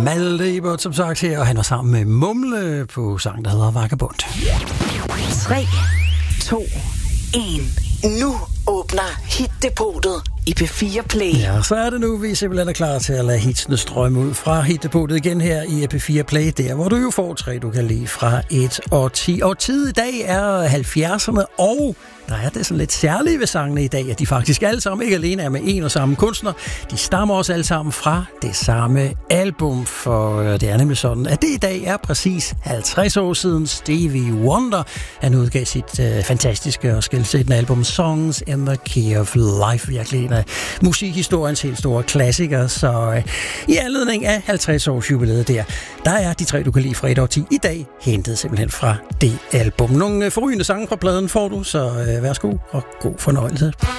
Malte Ebert, som sagt her, og han var sammen med Mumle på sang, der hedder Vagabond. 3, 2, 1. Nu åbner hitdepotet i P4 Play. Ja, så er det nu, vi simpelthen er klar til at lade hitsene strømme ud fra hitdepotet igen her i P4 Play, der hvor du jo får 3, du kan lide fra 1 og 10. Og tid i dag er 70'erne, og der er det sådan lidt særlige ved sangene i dag, at de faktisk alle sammen ikke alene er med en og samme kunstner. De stammer også alle sammen fra det samme album, for det er nemlig sådan, at det i dag er præcis 50 år siden Stevie Wonder, han udgav sit fantastiske og skelsættende album Songs in the Key of Life, virkelig en af musikhistoriens helt store klassikere. Så i anledning af 50 års jubilæet der er de 3, du kan lide fra 1 og 10 i dag, hentet simpelthen fra det album. Nogle forrygende sange fra pladen får du, så værsgo og god fornøjelse.